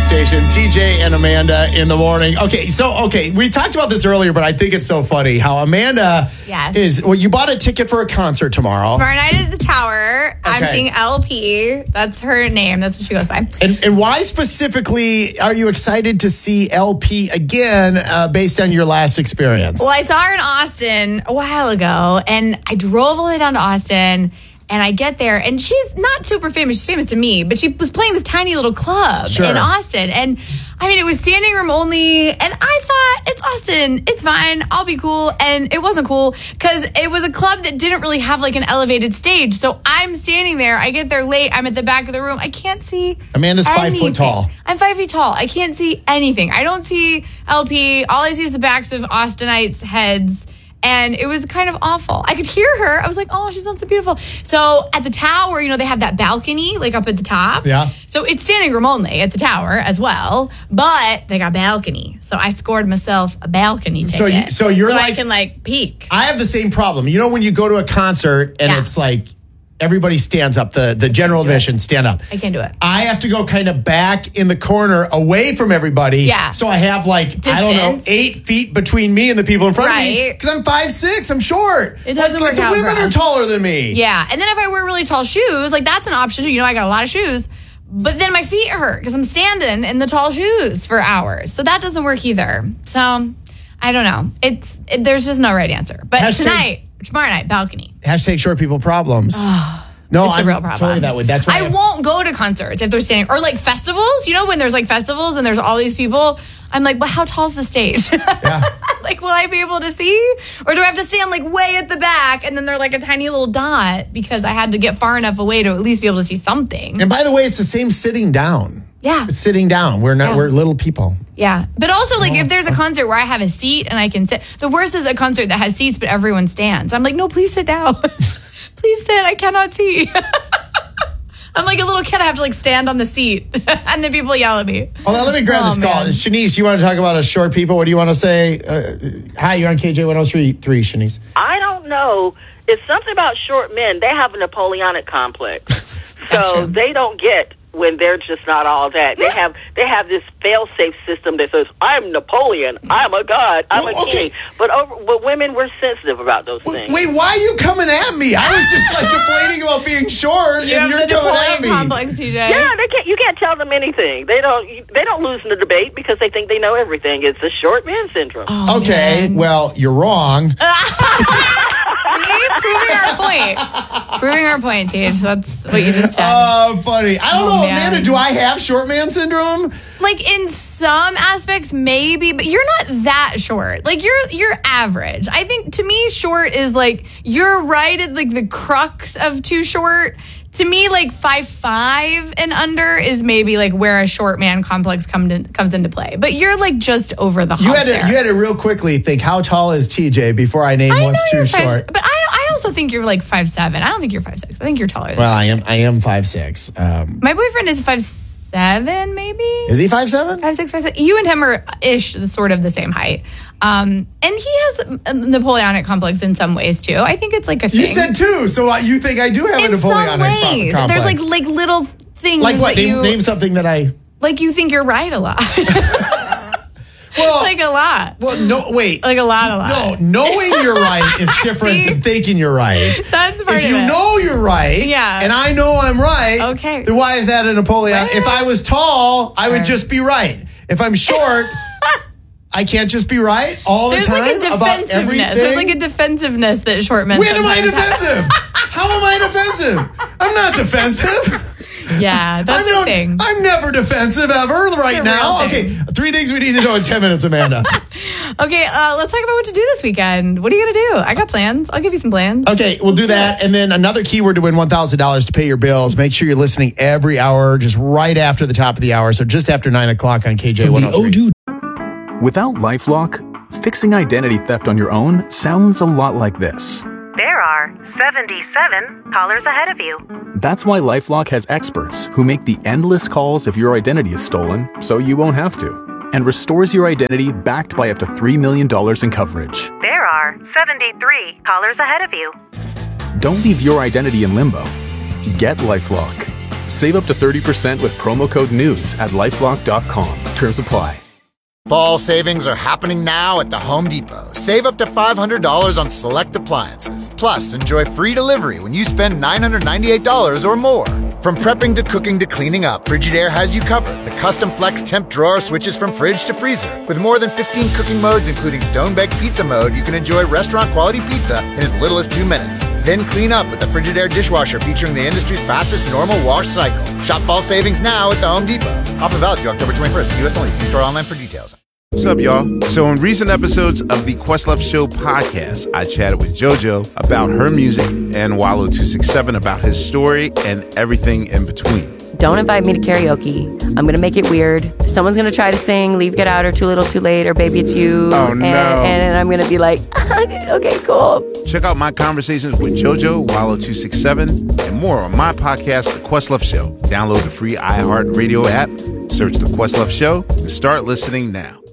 station. TJ and Amanda in the morning. Okay, we talked about this earlier, but I think it's so funny how Amanda is. Well, you bought a ticket for a concert tomorrow. Tomorrow night at the Tower. I'm seeing LP. That's her name. That's what she goes by. And why specifically are you excited to see LP again based on your last experience? Well, I saw her in Austin a while ago, and I drove all the way down to Austin. And I get there, and she's not super famous. She's famous to me, but she was playing this tiny little club in Austin. And, I mean, it was standing room only, and I thought, it's Austin. It's fine. I'll be cool. And it wasn't cool because it was a club that didn't really have, like, an elevated stage. So I'm standing there. I get there late. I'm at the back of the room. I can't see Amanda's anything. 5 foot tall. I'm 5 feet tall. I can't see anything. I don't see LP. All I see is the backs of Austinites' heads. And it was kind of awful. I could hear her. I was like, oh, she's not so beautiful. So at the Tower, you know, they have that balcony, like up at the top. Yeah. So it's standing room only at the Tower as well. But they got balcony. So I scored myself a balcony ticket. So you're like, I can like peek. I have the same problem. You know, when you go to a concert and it's like, everybody stands up. The general admission, stand up. I can't do it. I have to go kind of back in the corner away from everybody. Yeah. So I have like, distance. I don't know, 8 feet between me and the people in front of me. Because I'm 5'6". I'm short. It doesn't work the out women for us. are taller than me. Yeah. And then if I wear really tall shoes, like that's an option too. You know, I got a lot of shoes. But then my feet hurt because I'm standing in the tall shoes for hours. So that doesn't work either. So I don't know. There's just no right answer. But tomorrow night, balcony. Hashtag short people problems. No, it's a real problem. Totally that way. That's why I won't go to concerts if they're standing or like festivals. You know, when there's like festivals and there's all these people, I'm like, well, how tall's the stage? Yeah. Like, will I be able to see? Or do I have to stand like way at the back and then they're like a tiny little dot because I had to get far enough away to at least be able to see something? And by the way, it's the same sitting down. Yeah. Sitting down. We're little people. Yeah. But also, like, if there's a concert where I have a seat and I can sit, the worst is a concert that has seats, but everyone stands. I'm like, no, please sit down. Please sit. I cannot see. I'm like a little kid. I have to like stand on the seat and then people yell at me. Oh, let me grab this call. Shanice, you want to talk about us short people? What do you want to say? Hi, you're on KJ 103.3, Shanice. I don't know. It's something about short men. They have a Napoleonic complex. So they don't get when they're just not all that. They have this fail-safe system that says, I'm Napoleon, I'm a god, I'm a king. But women, we're sensitive about those things. Wait, why are you coming at me? I was just like complaining about being short, and you're coming at me. Complex, TJ. Yeah, you can't tell them anything. They don't lose in the debate because they think they know everything. It's a short man syndrome. Oh, okay, well, you're wrong. See? Proving our point, Tage. That's what you just said. Oh, funny. I don't know, Amanda, do I have short man syndrome? Like in some aspects, maybe, but you're not that short. Like you're average. I think to me, short is like you're right at like the crux of too short. To me, like 5'5" and under is maybe like where a short man complex comes into play. But you're like just over the hump. You had to real quickly think, how tall is TJ before I name what's too short? But I also think you're like 5'7". I don't think you're 5'6". I think you're taller than Well, I am 5'6". My boyfriend is 5'7", maybe. Is he 5'7"? 5'6", 5'7". You and him are ish sort of the same height. And he has a Napoleonic complex in some ways too. I think it's like a thing. You said two, so you think I do have a Napoleonic complex? There's like little things. Like what? Name something that I like. You think you're right a lot. Well, like a lot. Well, no, wait. Like a lot. No, knowing you're right is different than thinking you're right. That's part If you know you're right, and I know I'm right, okay, then why is that a Napoleon? If I was tall, I would just be right. If I'm short, I can't just be right all the time like a about everything. There's like a defensiveness that short men. When am I defensive? How am I defensive? I'm not defensive. Yeah, that's the thing. I'm never defensive ever right now. Okay, 3 things we need to know in 10 minutes, Amanda. Okay, let's talk about what to do this weekend. What are you going to do? I got plans. I'll give you some plans. Okay, we'll do that. And then another keyword to win $1,000 to pay your bills. Make sure you're listening every hour, just right after the top of the hour. So just after 9 o'clock on KJ 103. Without LifeLock, fixing identity theft on your own sounds a lot like this. There are 77 callers ahead of you. That's why LifeLock has experts who make the endless calls if your identity is stolen, so you won't have to, and restores your identity backed by up to $3 million in coverage. There are 73 callers ahead of you. Don't leave your identity in limbo. Get LifeLock. Save up to 30% with promo code NEWS at LifeLock.com. Terms apply. Fall savings are happening now at the Home Depot. Save up to $500 on select appliances. Plus, enjoy free delivery when you spend $998 or more. From prepping to cooking to cleaning up, Frigidaire has you covered. The custom flex temp drawer switches from fridge to freezer. With more than 15 cooking modes, including stone-baked pizza mode, you can enjoy restaurant-quality pizza in as little as 2 minutes. Then clean up with the Frigidaire dishwasher featuring the industry's fastest normal wash cycle. Shop fall savings now at the Home Depot. Offer valid through October 21st. U.S. only. See store online for details. What's up, y'all? So in recent episodes of the Questlove Show podcast, I chatted with JoJo about her music and Wallo267 about his story and everything in between. Don't invite me to karaoke. I'm going to make it weird. Someone's going to try to sing Leave, Get Out, or Too Little, Too Late, or Baby It's You. Oh, no. And I'm going to be like, okay, cool. Check out my conversations with JoJo, Wallo267, and more on my podcast, The Questlove Show. Download the free iHeartRadio app, search The Questlove Show, and start listening now.